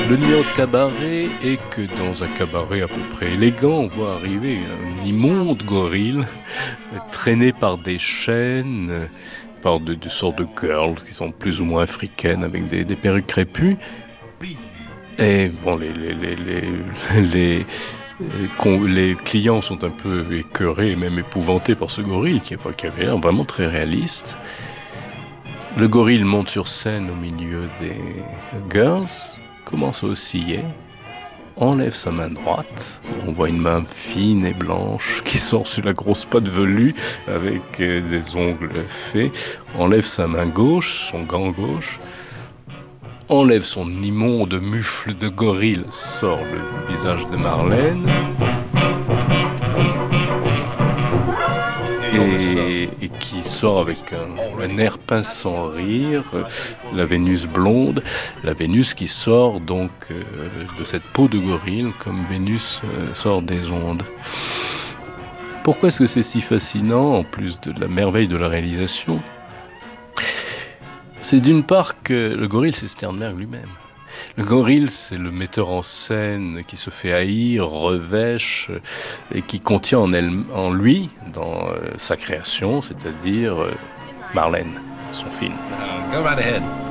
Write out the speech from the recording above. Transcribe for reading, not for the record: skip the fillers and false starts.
Le numéro de cabaret est que dans un cabaret à peu près élégant, on voit arriver un immonde gorille traîné par des chaînes, par de sortes de girls qui sont plus ou moins africaines avec des perruques crépues. Et bon, les clients sont un peu écœurés et même épouvantés par ce gorille qui avait l'air vraiment très réaliste. Le gorille monte sur scène au milieu des girls, commence à osciller, enlève sa main droite. On voit une main fine et blanche qui sort sur la grosse patte velue avec des ongles faits. Enlève sa main gauche, son gant gauche. Enlève son immonde mufle de gorille, sort le visage de Marlène. Et qui sort avec un air pince sans rire, la Vénus blonde, la Vénus qui sort donc de cette peau de gorille comme Vénus sort des ondes. Pourquoi est-ce que c'est si fascinant, en plus de la merveille de la réalisation ? C'est d'une part que le gorille, c'est Sternberg lui-même. Le gorille, c'est le metteur en scène qui se fait haïr, revêche, et qui contient en lui, dans sa création, c'est-à-dire Marlène, son film. Go right ahead.